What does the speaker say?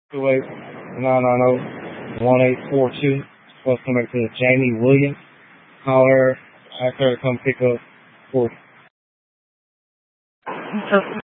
28990-1842. Supposed to come back to Jamie Williams. Call her. Ask her to come pick up 40.